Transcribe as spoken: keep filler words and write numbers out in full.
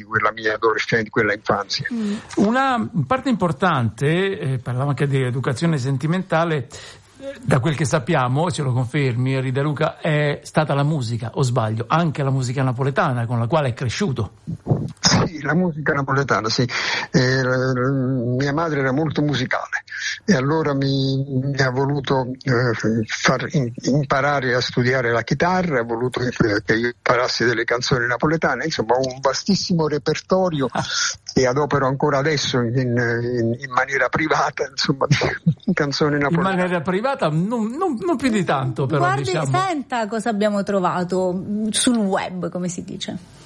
quella mia adolescenza, di quella infanzia. Mm. Una parte importante, eh, parlavamo anche di educazione sentimentale, da quel che sappiamo, ce lo confermi Rita Luca, è stata la musica, o sbaglio, anche la musica napoletana con la quale è cresciuto. Sì, la musica napoletana, sì. Eh, mia madre era molto musicale e allora mi, mi ha voluto eh, far in, imparare a studiare la chitarra, ha voluto che, che io imparassi delle canzoni napoletane, insomma ho un vastissimo repertorio ah. che adopero ancora adesso in, in, in maniera privata, insomma, di canzoni napoletane. In maniera privata non, non, non più di tanto, però. Guardi, diciamo. Senta cosa abbiamo trovato sul web, come si dice.